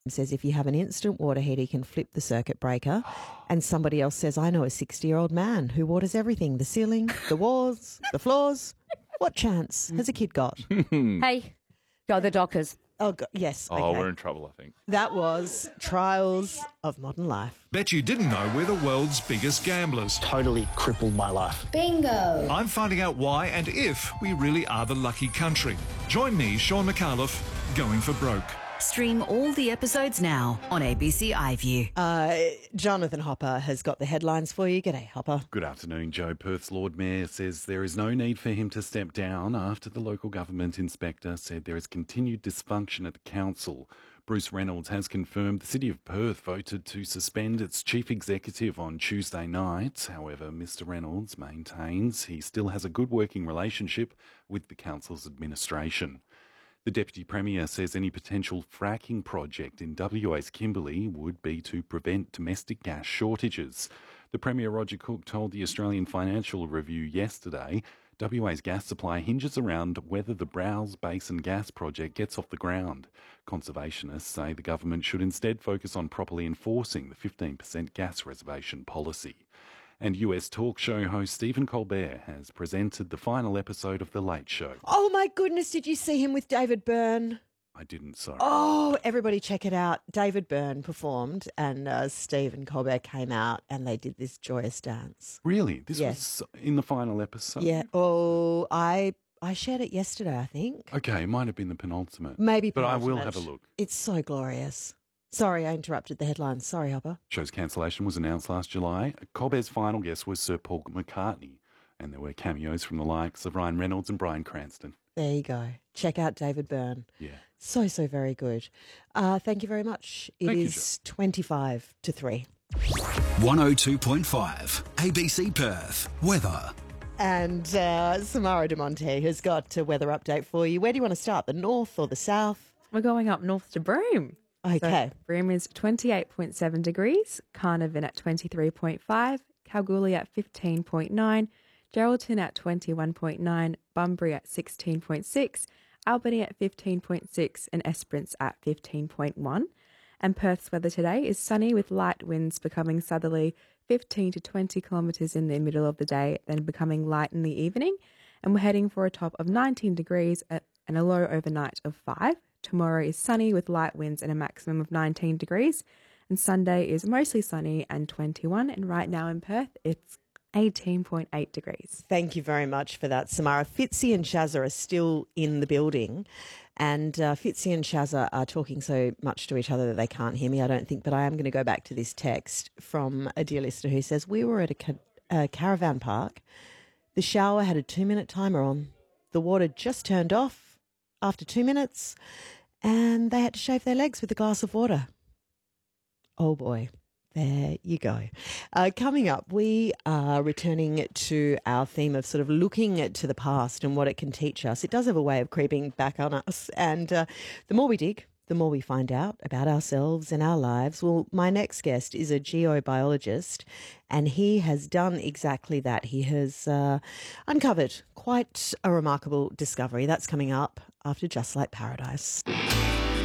says if you have an instant water heater, you can flip the circuit breaker. And somebody else says, I know a 60-year-old man who waters everything, the ceiling, the walls, the floors. What chance has a kid got? Hey, go the Dockers. Oh, yes. Oh, okay. we're in trouble, I think. That was Trials of Modern Life. Bet you didn't know we're the world's biggest gamblers. Totally crippled my life. Bingo! I'm finding out why and if we really are the lucky country. Join me, Sean McAuliffe, going for broke. Stream all the episodes now on ABC iView. Jonathan Hopper has got the headlines for you. G'day, Hopper. Good afternoon, Joe. Perth's Lord Mayor says there is no need for him to step down after the local government inspector said there is continued dysfunction at the council. Bruce Reynolds has confirmed the City of Perth voted to suspend its chief executive on Tuesday night. However, Mr Reynolds maintains he still has a good working relationship with the council's administration. The Deputy Premier says any potential fracking project in WA's Kimberley would be to prevent domestic gas shortages. The Premier, Roger Cook, told the Australian Financial Review yesterday WA's gas supply hinges around whether the Browse Basin gas project gets off the ground. Conservationists say the government should instead focus on properly enforcing the 15% gas reservation policy. And US talk show host Stephen Colbert has presented the final episode of The Late Show. Oh, my goodness. Did you see him with David Byrne? I didn't, sorry. Oh, everybody check it out. David Byrne performed and Stephen Colbert came out and they did this joyous dance. Really? This was in the final episode? Yeah. Oh, I shared it yesterday, I think. Okay, it might have been the penultimate. Maybe But penultimate. I will have a look. It's so glorious. Sorry, I interrupted the headlines. Sorry, Hopper. Show's cancellation was announced last July. Colbert's final guest was Sir Paul McCartney, and there were cameos from the likes of Ryan Reynolds and Bryan Cranston. There you go. Check out David Byrne. Yeah. So very good. Thank you very much. It is 25 to 3. 102.5 ABC Perth. Weather. And Samara De Monte has got a weather update for you. Where do you want to start, the north or the south? We're going up north to Broome. Okay. So Broome is 28.7 degrees, Carnarvon at 23.5, Kalgoorlie at 15.9, Geraldton at 21.9, Bunbury at 16.6, Albany at 15.6 and Esperance at 15.1. And Perth's weather today is sunny with light winds becoming southerly 15 to 20 kilometres in the middle of the day, then becoming light in the evening. And we're heading for a top of 19 degrees and a low overnight of 5. Tomorrow is sunny with light winds and a maximum of 19 degrees. And Sunday is mostly sunny and 21. And right now in Perth, it's 18.8 degrees. Thank you very much for that, Samara. Fitzy and Shazza are still in the building. And Fitzy and Shazza are talking so much to each other that they can't hear me, I don't think. But I am going to go back to this text from a dear listener who says, we were at a caravan park. The shower had a 2-minute timer on. The water just turned off after 2 minutes, and they had to shave their legs with a glass of water. Oh, boy. There you go. Coming up, we are returning to our theme of sort of looking to the past and what it can teach us. It does have a way of creeping back on us, and the more we dig, the more we find out about ourselves and our lives. Well, my next guest is a geobiologist, and he has done exactly that. He has uncovered quite a remarkable discovery. That's coming up after Just Like Paradise.